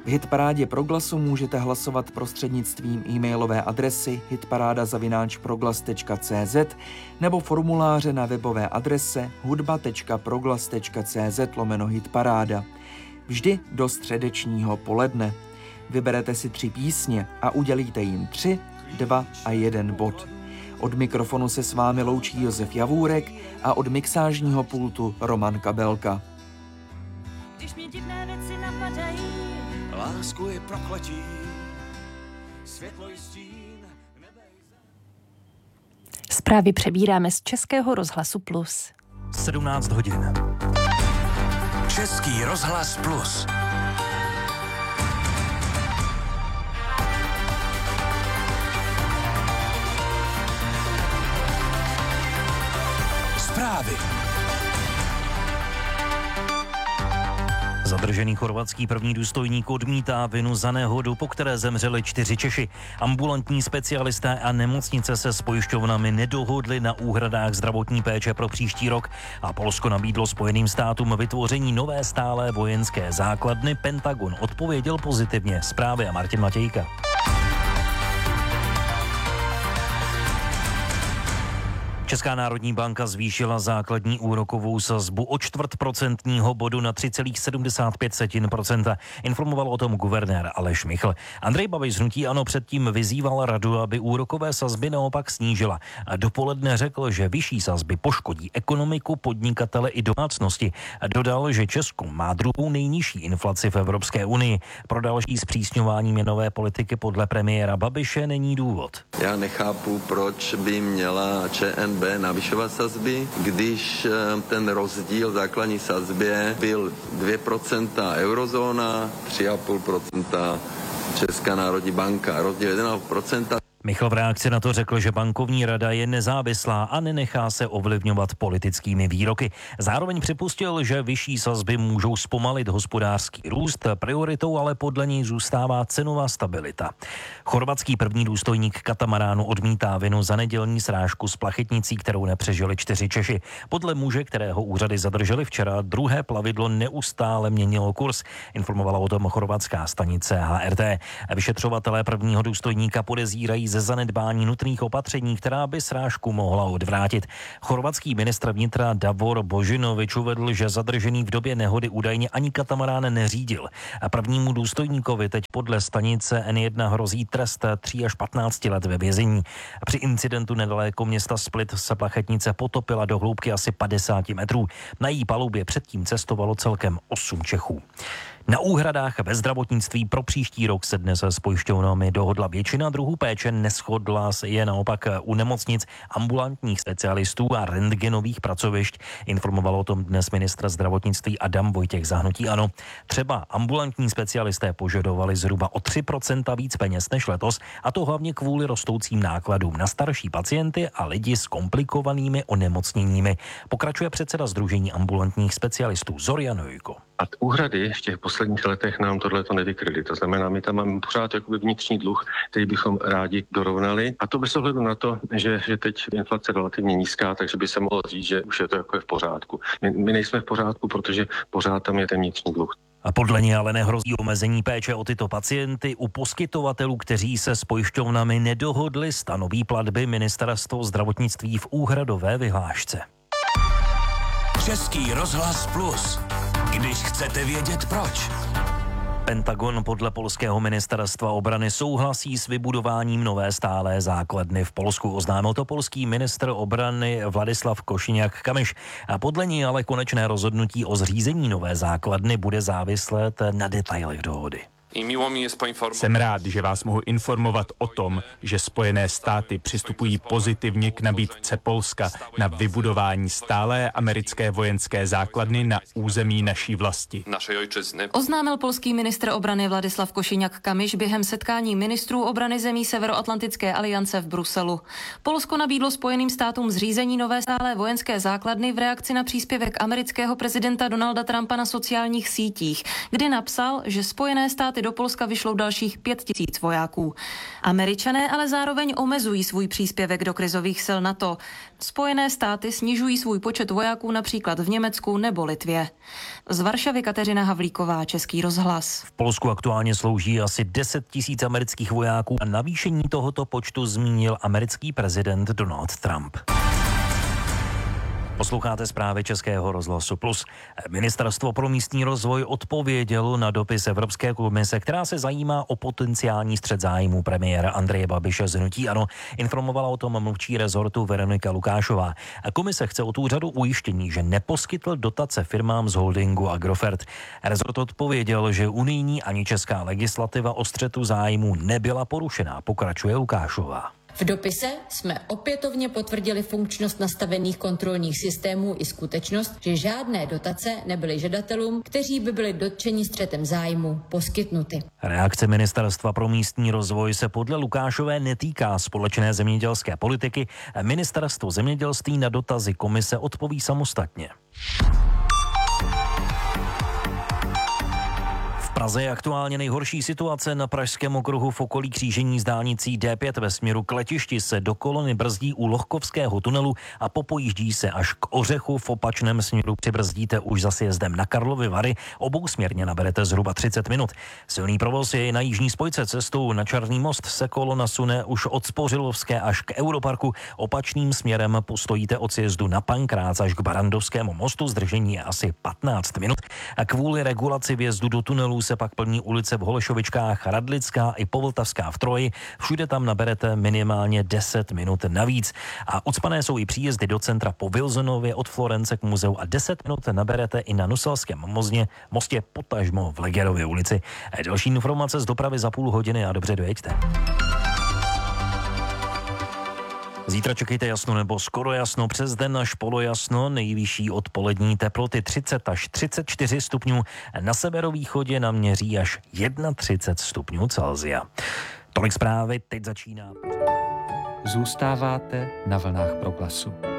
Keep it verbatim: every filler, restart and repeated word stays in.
V Hitparádě Proglasu můžete hlasovat prostřednictvím e-mailové adresy hitparáda zavináč proglas tečka cé zet nebo formuláře na webové adrese hudba tečka proglas tečka cé zet lomeno hitparáda. Vždy do středečního poledne. Vyberete si tři písně a udělíte jim tři, dva a jeden bod. Od mikrofonu se s vámi loučí Josef Javůrek a od mixážního pultu Roman Kabelka. Když mě divné věci napadají, lásku je prokletí, světlo i stín, nebe i zem. Zprávy přebíráme z Českého rozhlasu Plus. sedmnáct hodin. Český rozhlas Plus. Zprávy. Zadržený chorvatský první důstojník odmítá vinu za nehodu, po které zemřeli čtyři Češi. Ambulantní specialisté a nemocnice se s pojišťovnami nedohodli na úhradách zdravotní péče pro příští rok a Polsko nabídlo Spojeným státům vytvoření nové stálé vojenské základny. Pentagon odpověděl pozitivně. Zprávy a Martin Matějka. Česká národní banka zvýšila základní úrokovou sazbu o čtvrt procentního bodu na tři celá sedmdesát pět procenta. Informoval o tom guvernér Aleš Michl. Andrej Babiš z hnutí ANO předtím vyzýval radu, aby úrokové sazby naopak snížila. A dopoledne řekl, že vyšší sazby poškodí ekonomiku, podnikatele i domácnosti. A dodal, že Česko má druhou nejnižší inflaci v Evropské unii. Pro další zpřísňování měnové politiky podle premiéra Babiše není důvod. Já nechápu, proč by měla ČNB navyšovat sazby, když ten rozdíl základní sazbě byl dvě procenta eurozóna, tři celá pět procenta Česká národní banka, rozdíl jedna celá pět procenta. Michl v reakci na to řekl, že bankovní rada je nezávislá a nenechá se ovlivňovat politickými výroky. Zároveň připustil, že vyšší sazby můžou zpomalit hospodářský růst, prioritou ale podle něj zůstává cenová stabilita. Chorvatský první důstojník katamaránu odmítá vinu za nedělní srážku s plachetnicí, kterou nepřežili čtyři Češi. Podle muže, kterého úřady zadrželi včera, druhé plavidlo neustále měnilo kurz. Informovala o tom chorvatská stanice H R T. Vyšetřovatelé prvního důstojníka podezírají ze zanedbání nutných opatření, která by srážku mohla odvrátit. Chorvatský ministr vnitra Davor Božinovič uvedl, že zadržený v době nehody údajně ani katamarán neřídil. A prvnímu důstojníkovi teď podle stanice N jedna hrozí trest tří až patnácti let ve vězení. Při incidentu nedaleko města Split se plachetnice potopila do hloubky asi padesáti metrů. Na její palubě předtím cestovalo celkem osm Čechů. Na úhradách ve zdravotnictví pro příští rok se dnes s pojišťovnami dohodla většina druhů péče, neshodla se je naopak u nemocnic, ambulantních specialistů a rentgenových pracovišť. Informoval o tom dnes ministr zdravotnictví Adam Vojtěch za hnutí ANO. Třeba ambulantní specialisté požadovali zhruba o tři procenta víc peněz než letos, a to hlavně kvůli rostoucím nákladům na starší pacienty a lidi s komplikovanými onemocněními. Pokračuje předseda Sdružení ambulantních specialistů Zorian Jojko. A úhrady v těch posledních letech nám tohleto nevykryly. To znamená, my tam máme pořád jakoby vnitřní dluh, který bychom rádi dorovnali. A to bez ohledu na to, že, že teď inflace relativně nízká, takže by se mohlo říct, že už je to jako je v pořádku. My, my nejsme v pořádku, protože pořád tam je ten vnitřní dluh. A podle něj ale nehrozí omezení péče o tyto pacienty. U poskytovatelů, kteří se s pojišťovnami nedohodli, stanoví platby ministerstvo zdravotnictví v úhradové vyhlášce. Český rozhlas Plus. Když chcete vědět proč. Pentagon podle polského ministerstva obrany souhlasí s vybudováním nové stálé základny v Polsku. Oznámil to polský ministr obrany Władysław Kosiniak-Kamysz. A podle něj ale konečné rozhodnutí o zřízení nové základny bude záviset na detailech dohody. Jsem rád, že vás mohu informovat o tom, že Spojené státy přistupují pozitivně k nabídce Polska na vybudování stálé americké vojenské základny na území naší vlasti. Oznámil polský ministr obrany Władysław Kosiniak-Kamysz během setkání ministrů obrany zemí Severoatlantické aliance v Bruselu. Polsko nabídlo Spojeným státům zřízení nové stálé vojenské základny v reakci na příspěvek amerického prezidenta Donalda Trumpa na sociálních sítích, kdy napsal, že Spojené státy do Polska vyšlou dalších pět tisíc vojáků. Američané ale zároveň omezují svůj příspěvek do krizových sil NATO. Spojené státy snižují svůj počet vojáků například v Německu nebo Litvě. Z Varšavy Kateřina Havlíková, Český rozhlas. V Polsku aktuálně slouží asi deset tisíc amerických vojáků a navýšení tohoto počtu zmínil americký prezident Donald Trump. Posloucháte zprávy Českého rozhlasu Plus. Ministerstvo pro místní rozvoj odpovědělo na dopis Evropské komise, která se zajímá o potenciální střet zájmů premiéra Andreje Babiše z hnutí ANO. Informovala o tom mluvčí rezortu Veronika Lukášová. Komise chce od úřadu ujištění, že neposkytl dotace firmám z holdingu Agrofert. Rezort odpověděl, že unijní ani česká legislativa o střetu zájmů nebyla porušená, pokračuje Lukášová. V dopise jsme opětovně potvrdili funkčnost nastavených kontrolních systémů i skutečnost, že žádné dotace nebyly žadatelům, kteří by byli dotčeni střetem zájmu, poskytnuty. Reakce Ministerstva pro místní rozvoj se podle Lukášové netýká společné zemědělské politiky. Ministerstvo zemědělství na dotazy komise odpoví samostatně. V Praze je aktuálně nejhorší situace. Na pražském okruhu v okolí křížení s dálnicí D pět ve směru k letišti se do kolony brzdí u Lohkovského tunelu a popojíždí se až k Ořechu. V opačném směru přibrzdíte už za sjezdem na Karlovy Vary. Obousměrně naberete zhruba třicet minut. Silný provoz je i na jižní spojce. Cestou na Černý most se kolona sune už od Spořilovské až k Europarku. Opačným směrem postojíte od sjezdu na Pankrác až k Barandovskému mostu. Zdržení je asi patnáct minut. A kvůli regulaci vjezdu do tunelu se pak plní ulice v Holešovičkách, Radlická i Povltavská v Troji. Všude tam naberete minimálně deset minut navíc. A ucpané jsou i příjezdy do centra po Wilsonově od Florence k muzeu a deset minut naberete i na Nuselském mostě, mostě potažmo v Legerově ulici. A další informace z dopravy za půl hodiny a dobře dojeďte. Zítra čekejte jasno nebo skoro jasno, přes den až polojasno, nejvyšší odpolední teploty třicet až třicet čtyři stupňů, na severovýchodě naměří až třicet jedna stupňů Celsia. Tolik zprávy, teď začíná. Zůstáváte na vlnách Proglasu.